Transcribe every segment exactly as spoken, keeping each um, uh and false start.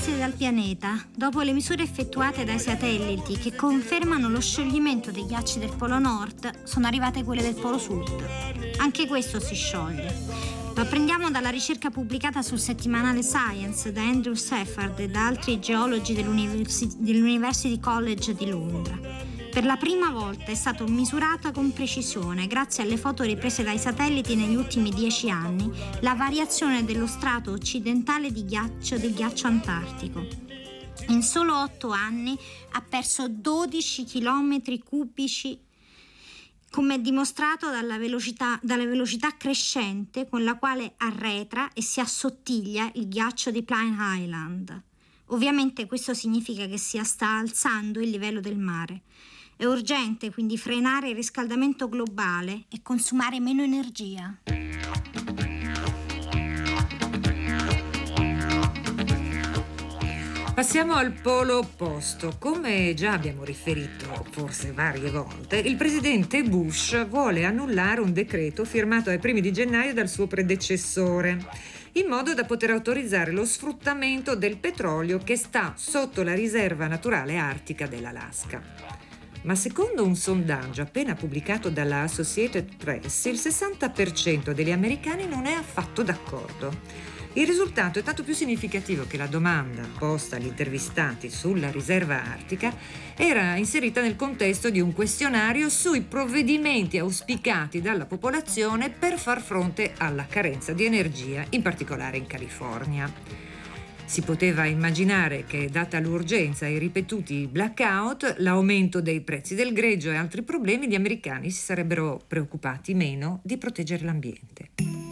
grazie dal pianeta. Dopo le misure effettuate dai satelliti che confermano lo scioglimento dei ghiacci del Polo Nord, sono arrivate quelle del Polo Sud. Anche questo si scioglie. Lo apprendiamo dalla ricerca pubblicata sul settimanale Science da Andrew Seffard e da altri geologi dell'University, dell'University College di Londra. Per la prima volta è stata misurata con precisione, grazie alle foto riprese dai satelliti negli ultimi dieci anni, la variazione dello strato occidentale di ghiaccio del ghiaccio antartico. In solo otto anni ha perso dodici chilometri cubici, come è dimostrato dalla velocità, dalla velocità crescente con la quale arretra e si assottiglia il ghiaccio di Pine Island. Ovviamente questo significa che si sta alzando il livello del mare. È urgente quindi frenare il riscaldamento globale e consumare meno energia. Passiamo al polo opposto. Come già abbiamo riferito forse varie volte, il presidente Bush vuole annullare un decreto firmato ai primi di gennaio dal suo predecessore, in modo da poter autorizzare lo sfruttamento del petrolio che sta sotto la riserva naturale artica dell'Alaska. Ma secondo un sondaggio appena pubblicato dalla Associated Press, il sessanta per cento degli americani non è affatto d'accordo. Il risultato è tanto più significativo che la domanda posta agli intervistati sulla riserva artica era inserita nel contesto di un questionario sui provvedimenti auspicati dalla popolazione per far fronte alla carenza di energia, in particolare in California. Si poteva immaginare che, data l'urgenza e i ripetuti blackout, l'aumento dei prezzi del greggio e altri problemi, gli americani si sarebbero preoccupati meno di proteggere l'ambiente.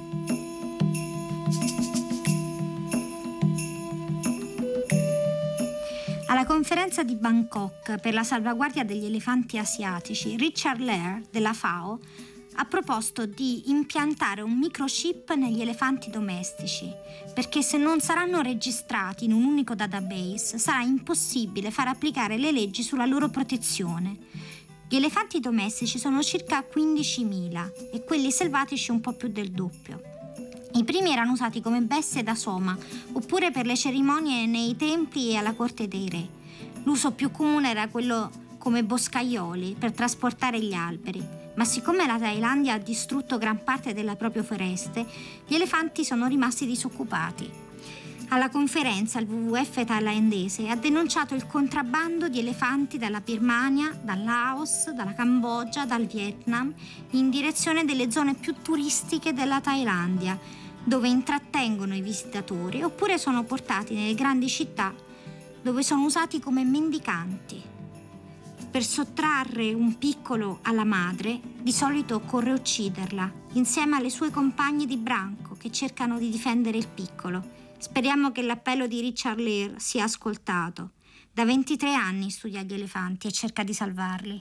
Alla conferenza di Bangkok per la salvaguardia degli elefanti asiatici, Richard Lehr della FAO ha proposto di impiantare un microchip negli elefanti domestici, perché se non saranno registrati in un unico database sarà impossibile far applicare le leggi sulla loro protezione. Gli elefanti domestici sono circa quindicimila e quelli selvatici un po' più del doppio. I primi erano usati come bestie da soma oppure per le cerimonie nei templi e alla corte dei re. L'uso più comune era quello come boscaioli per trasportare gli alberi. Ma siccome la Thailandia ha distrutto gran parte delle proprie foreste, gli elefanti sono rimasti disoccupati. Alla conferenza il W W F thailandese ha denunciato il contrabbando di elefanti dalla Birmania, dal Laos, dalla Cambogia, dal Vietnam, in direzione delle zone più turistiche della Thailandia, dove intrattengono i visitatori, oppure sono portati nelle grandi città dove sono usati come mendicanti. Per sottrarre un piccolo alla madre, di solito occorre ucciderla, insieme alle sue compagne di branco che cercano di difendere il piccolo. Speriamo che l'appello di Richard Lehr sia ascoltato. Da ventitré anni studia gli elefanti e cerca di salvarli.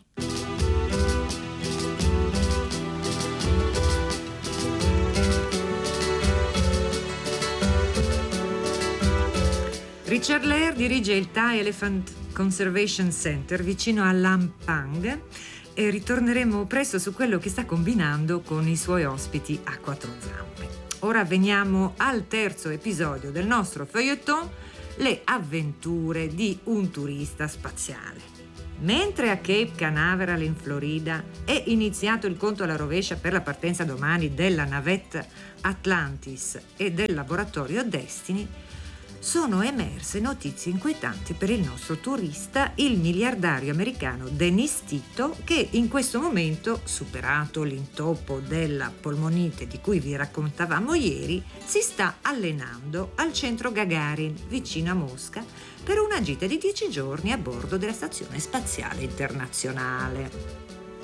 Richard Lehr dirige il Thai Elephant Conservation Center vicino a Lampang e ritorneremo presto su quello che sta combinando con i suoi ospiti a quattro zampe. Ora veniamo al terzo episodio del nostro feuilleton, le avventure di un turista spaziale. Mentre a Cape Canaveral in Florida è iniziato il conto alla rovescia per la partenza domani della navetta Atlantis e del laboratorio Destiny, sono emerse notizie inquietanti per il nostro turista, il miliardario americano Dennis Tito, che in questo momento, superato l'intoppo della polmonite di cui vi raccontavamo ieri, si sta allenando al centro Gagarin, vicino a Mosca, per una gita di dieci giorni a bordo della Stazione Spaziale Internazionale.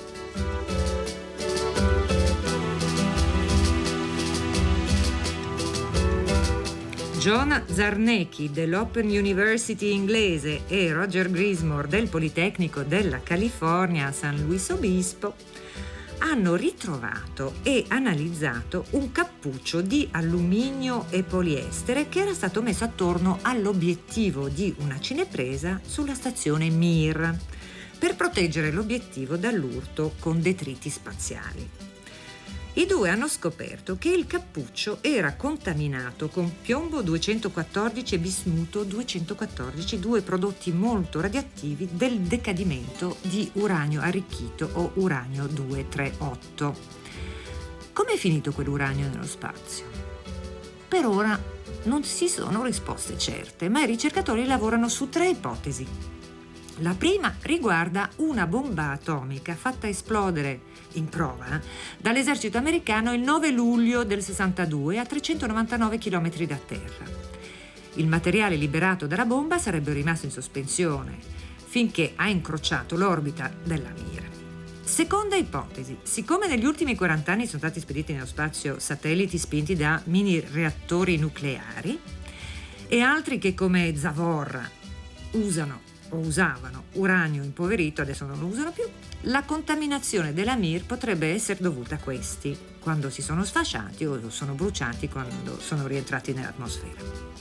John Zarnecki dell'Open University inglese e Roger Grismore del Politecnico della California a San Luis Obispo hanno ritrovato e analizzato un cappuccio di alluminio e poliestere che era stato messo attorno all'obiettivo di una cinepresa sulla stazione Mir per proteggere l'obiettivo dall'urto con detriti spaziali. I due hanno scoperto che il cappuccio era contaminato con piombo duecentoquattordici e bismuto duecentoquattordici, due prodotti molto radioattivi del decadimento di uranio arricchito o uranio duecentotrentotto. Com'è finito quell'uranio nello spazio? Per ora non ci sono risposte certe, ma i ricercatori lavorano su tre ipotesi. La prima riguarda una bomba atomica fatta esplodere in prova dall'esercito americano il nove luglio del sessantadue a trecentonovantanove chilometri da terra. Il materiale liberato dalla bomba sarebbe rimasto in sospensione finché ha incrociato l'orbita della Mir. Seconda ipotesi: siccome negli ultimi quaranta anni sono stati spediti nello spazio satelliti spinti da mini reattori nucleari e altri che come Zavorra usano o usavano uranio impoverito, adesso non lo usano più, la contaminazione della Mir potrebbe essere dovuta a questi, quando si sono sfasciati o sono bruciati quando sono rientrati nell'atmosfera.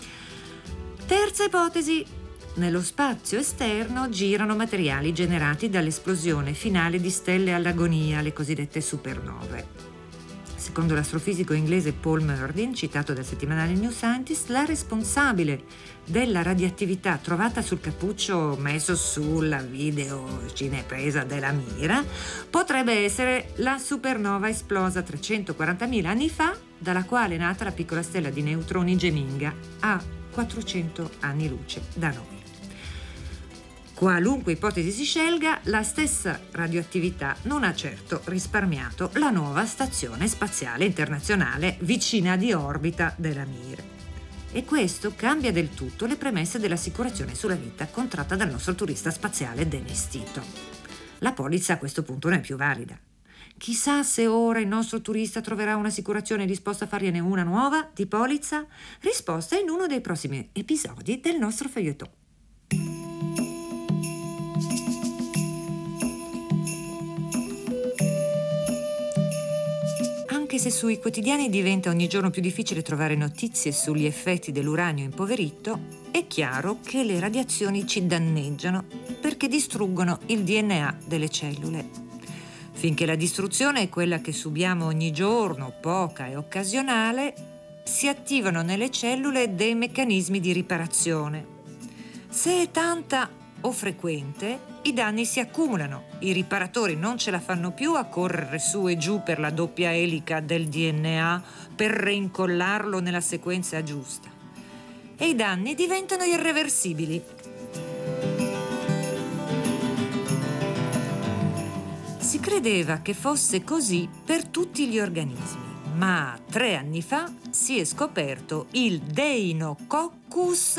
Terza ipotesi: nello spazio esterno girano materiali generati dall'esplosione finale di stelle all'agonia, le cosiddette supernove. Secondo l'astrofisico inglese Paul Murdin, citato dal settimanale New Scientist, la responsabile della radioattività trovata sul cappuccio messo sulla videocinepresa della Mira potrebbe essere la supernova esplosa trecentoquarantamila anni fa, dalla quale è nata la piccola stella di neutroni Geminga a quattrocento anni luce da noi. Qualunque ipotesi si scelga, la stessa radioattività non ha certo risparmiato la nuova stazione spaziale internazionale vicina di orbita della Mir. E questo cambia del tutto le premesse dell'assicurazione sulla vita contratta dal nostro turista spaziale Dennis Tito. La polizza a questo punto non è più valida. Chissà se ora il nostro turista troverà un'assicurazione disposta a fargliene una nuova di polizza? Risposta in uno dei prossimi episodi del nostro feuilleton. Anche se sui quotidiani diventa ogni giorno più difficile trovare notizie sugli effetti dell'uranio impoverito, è chiaro che le radiazioni ci danneggiano perché distruggono il D N A delle cellule. Finché la distruzione è quella che subiamo ogni giorno, poca e occasionale, si attivano nelle cellule dei meccanismi di riparazione. Se è tanta o frequente, i danni si accumulano, i riparatori non ce la fanno più a correre su e giù per la doppia elica del D N A per reincollarlo nella sequenza giusta. E i danni diventano irreversibili. Si credeva che fosse così per tutti gli organismi, ma tre anni fa si è scoperto il Deinococcus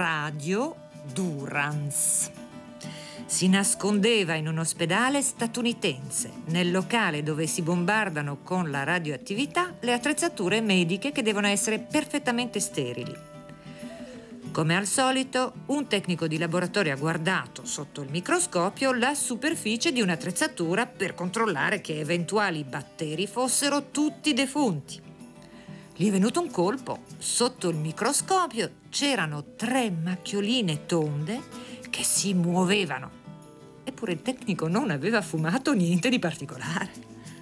radiodurans. Si nascondeva in un ospedale statunitense, nel locale dove si bombardano con la radioattività le attrezzature mediche che devono essere perfettamente sterili. Come al solito, un tecnico di laboratorio ha guardato sotto il microscopio la superficie di un'attrezzatura per controllare che eventuali batteri fossero tutti defunti. Gli è venuto un colpo. Sotto il microscopio c'erano tre macchioline tonde che si muovevano. Eppure il tecnico non aveva fumato niente di particolare.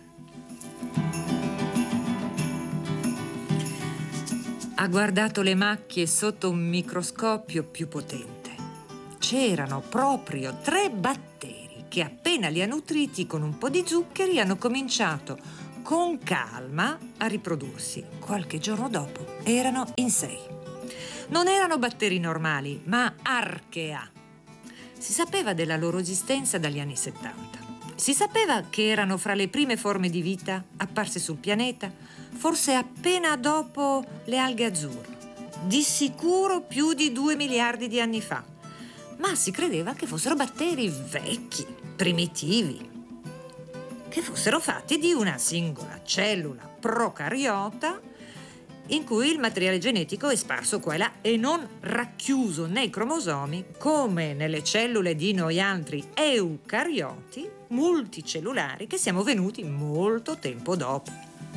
Ha guardato le macchie sotto un microscopio più potente. C'erano proprio tre batteri che appena li ha nutriti con un po' di zuccheri hanno cominciato con calma a riprodursi. Qualche giorno dopo erano in sei. Non erano batteri normali, ma archea. Si sapeva della loro esistenza dagli anni settanta. Si sapeva che erano fra le prime forme di vita apparse sul pianeta, forse appena dopo le alghe azzurre, di sicuro più di due miliardi di anni fa. Ma si credeva che fossero batteri vecchi, primitivi, che fossero fatti di una singola cellula procariota in cui il materiale genetico è sparso qua e là e non racchiuso nei cromosomi come nelle cellule di noi altri eucarioti multicellulari che siamo venuti molto tempo dopo.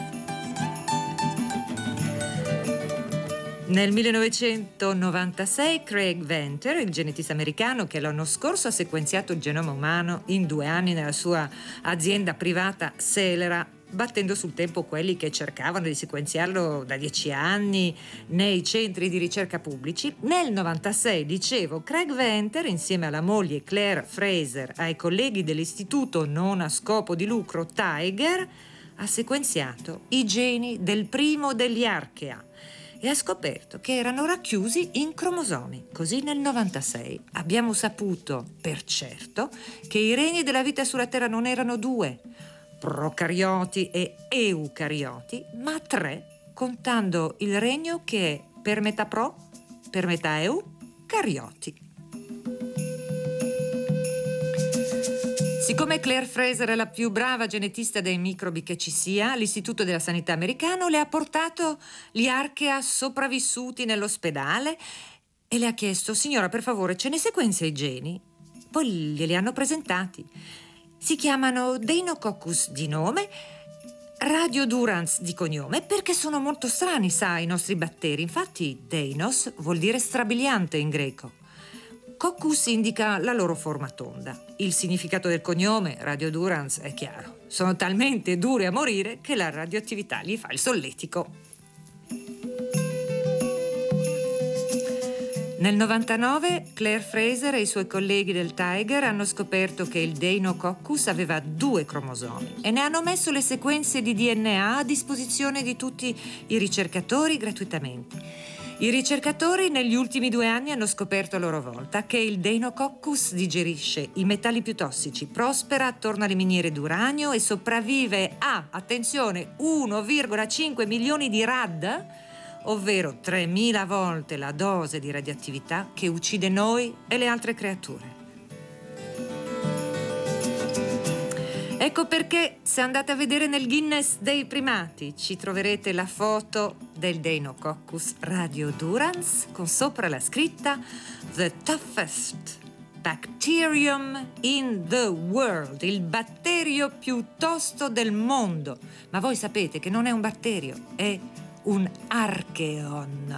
Nel millenovecentonovantasei Craig Venter, il genetista americano che l'anno scorso ha sequenziato il genoma umano in due anni nella sua azienda privata Celera, battendo sul tempo quelli che cercavano di sequenziarlo da dieci anni nei centri di ricerca pubblici. Nel novantasei, dicevo, Craig Venter, insieme alla moglie Claire Fraser, ai colleghi dell'istituto non a scopo di lucro Tiger, ha sequenziato i geni del primo degli archea e ha scoperto che erano racchiusi in cromosomi. Così nel novantasei abbiamo saputo per certo che i regni della vita sulla Terra non erano due, procarioti e eucarioti, ma tre, contando il regno che è per metà pro, per metà eucarioti. Siccome Claire Fraser è la più brava genetista dei microbi che ci sia, l'Istituto della Sanità americano le ha portato gli archea sopravvissuti nell'ospedale e le ha chiesto: signora, per favore, ce ne sequenzia i geni? Poi glieli hanno presentati. Si chiamano Deinococcus di nome, Radiodurans di cognome, perché sono molto strani, sa, i nostri batteri. Infatti Deinos vuol dire strabiliante in greco. Coccus indica la loro forma tonda. Il significato del cognome, Radiodurans, è chiaro. Sono talmente duri a morire che la radioattività gli fa il solletico. Nel novantanove Claire Fraser e i suoi colleghi del Tiger hanno scoperto che il Deinococcus aveva due cromosomi e ne hanno messo le sequenze di D N A a disposizione di tutti i ricercatori gratuitamente. I ricercatori negli ultimi due anni hanno scoperto a loro volta che il Deinococcus digerisce i metalli più tossici, prospera attorno alle miniere d'uranio e sopravvive a, attenzione, uno virgola cinque milioni di rad, ovvero tremila volte la dose di radioattività che uccide noi e le altre creature. Ecco perché, se andate a vedere nel Guinness dei primati, ci troverete la foto del Deinococcus radiodurans con sopra la scritta The toughest bacterium in the world, il batterio più tosto del mondo. Ma voi sapete che non è un batterio, è un archeon.